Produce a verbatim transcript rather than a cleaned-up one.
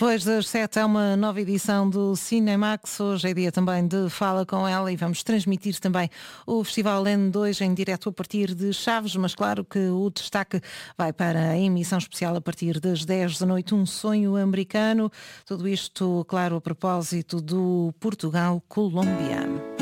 Depois das sete é uma nova edição do Cinemax. Hoje é dia também de Fala com ela e vamos transmitir também o Festival N dois em direto a partir de Chaves, mas claro que o destaque vai para a emissão especial a partir das dez da noite, Um Sonho Americano. Tudo isto, claro, a propósito do Portugal-Colômbia.